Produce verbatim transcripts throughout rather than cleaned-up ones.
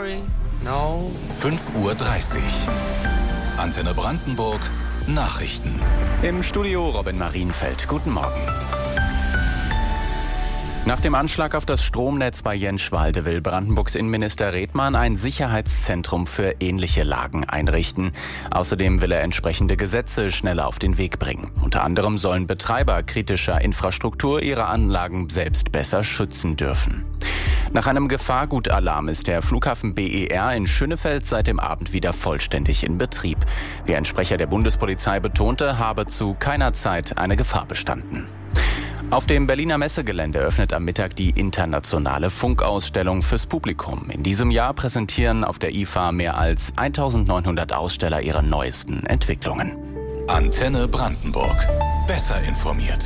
sorry, no. fünf Uhr dreißig. Antenne Brandenburg, Nachrichten. Im Studio Robin Marienfeld. Guten Morgen. Nach dem Anschlag auf das Stromnetz bei Jenschwalde will Brandenburgs Innenminister Redmann ein Sicherheitszentrum für ähnliche Lagen einrichten. Außerdem will er entsprechende Gesetze schneller auf den Weg bringen. Unter anderem sollen Betreiber kritischer Infrastruktur ihre Anlagen selbst besser schützen dürfen. Nach einem Gefahrgutalarm ist der Flughafen B E R in Schönefeld seit dem Abend wieder vollständig in Betrieb. Wie ein Sprecher der Bundespolizei betonte, habe zu keiner Zeit eine Gefahr bestanden. Auf dem Berliner Messegelände öffnet am Mittag die internationale Funkausstellung fürs Publikum. In diesem Jahr präsentieren auf der I F A mehr als eintausendneunhundert Aussteller ihre neuesten Entwicklungen. Antenne Brandenburg. Besser informiert.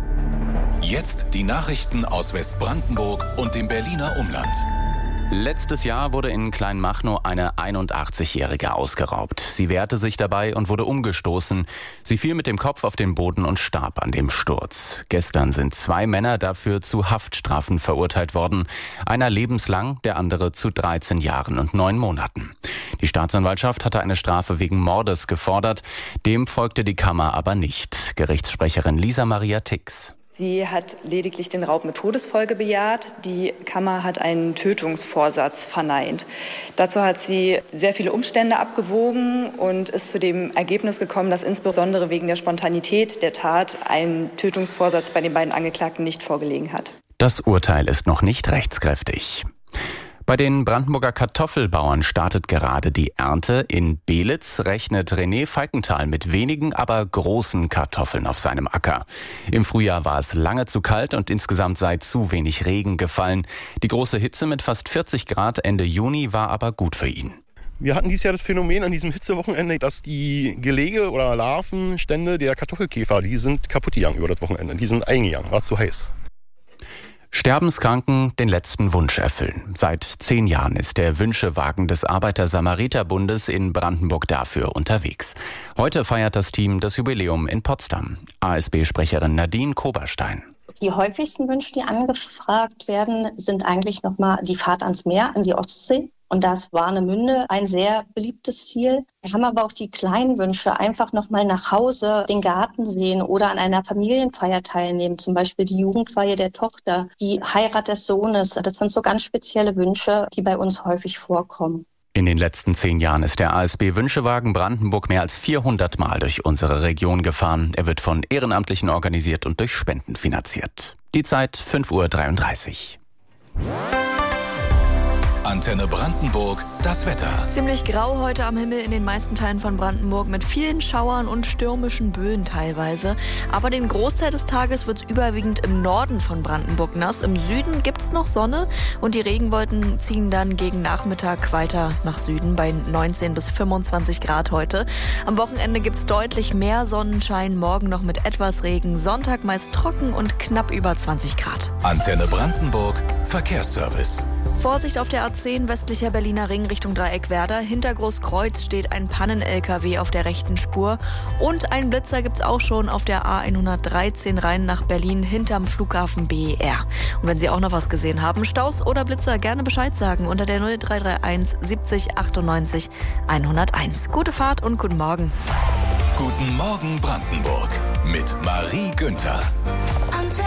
Jetzt die Nachrichten aus Westbrandenburg und dem Berliner Umland. Letztes Jahr wurde in Kleinmachnow eine einundachtzigjährige ausgeraubt. Sie wehrte sich dabei und wurde umgestoßen. Sie fiel mit dem Kopf auf den Boden und starb an dem Sturz. Gestern sind zwei Männer dafür zu Haftstrafen verurteilt worden. Einer lebenslang, der andere zu dreizehn Jahren und neun Monaten. Die Staatsanwaltschaft hatte eine Strafe wegen Mordes gefordert. Dem folgte die Kammer aber nicht. Gerichtssprecherin Lisa Maria Tix. Sie hat lediglich den Raub mit Todesfolge bejaht. Die Kammer hat einen Tötungsvorsatz verneint. Dazu hat sie sehr viele Umstände abgewogen und ist zu dem Ergebnis gekommen, dass insbesondere wegen der Spontanität der Tat ein Tötungsvorsatz bei den beiden Angeklagten nicht vorgelegen hat. Das Urteil ist noch nicht rechtskräftig. Bei den Brandenburger Kartoffelbauern startet gerade die Ernte. In Belitz rechnet René Falkenthal mit wenigen, aber großen Kartoffeln auf seinem Acker. Im Frühjahr war es lange zu kalt und insgesamt sei zu wenig Regen gefallen. Die große Hitze mit fast vierzig Grad Ende Juni war aber gut für ihn. Wir hatten dieses Jahr das Phänomen an diesem Hitzewochenende, dass die Gelege oder Larvenstände der Kartoffelkäfer, die sind kaputt gegangen über das Wochenende. Die sind eingegangen, war zu heiß. Sterbenskranken den letzten Wunsch erfüllen. Seit zehn Jahren ist der Wünschewagen des Arbeiter-Samariter-Bundes in Brandenburg dafür unterwegs. Heute feiert das Team das Jubiläum in Potsdam. A S B-Sprecherin Nadine Koberstein. Die häufigsten Wünsche, die angefragt werden, sind eigentlich nochmal die Fahrt ans Meer, an die Ostsee. Und da ist Warnemünde ein sehr beliebtes Ziel. Wir haben aber auch die kleinen Wünsche, einfach nochmal nach Hause den Garten sehen oder an einer Familienfeier teilnehmen. Zum Beispiel die Jugendweihe der Tochter, die Heirat des Sohnes. Das sind so ganz spezielle Wünsche, die bei uns häufig vorkommen. In den letzten zehn Jahren ist der A S B-Wünschewagen Brandenburg mehr als vierhundert Mal durch unsere Region gefahren. Er wird von Ehrenamtlichen organisiert und durch Spenden finanziert. Die Zeit fünf Uhr dreiunddreißig. Antenne Brandenburg, das Wetter. Ziemlich grau heute am Himmel in den meisten Teilen von Brandenburg mit vielen Schauern und stürmischen Böen teilweise. Aber den Großteil des Tages wird es überwiegend im Norden von Brandenburg nass. Im Süden gibt es noch Sonne und die Regenwolken ziehen dann gegen Nachmittag weiter nach Süden bei neunzehn bis fünfundzwanzig Grad heute. Am Wochenende gibt es deutlich mehr Sonnenschein, morgen noch mit etwas Regen, Sonntag meist trocken und knapp über zwanzig Grad. Antenne Brandenburg, Verkehrsservice. Vorsicht auf der A zehn westlicher Berliner Ring Richtung Dreieckwerder. Hinter Großkreuz steht ein Pannen-L K W auf der rechten Spur. Und einen Blitzer gibt's auch schon auf der A hundertdreizehn rein nach Berlin hinterm Flughafen B E R. Und wenn Sie auch noch was gesehen haben, Staus oder Blitzer, gerne Bescheid sagen unter der null drei drei eins siebzig achtundneunzig hunderteins. Gute Fahrt und guten Morgen. Guten Morgen Brandenburg mit Marie Günther.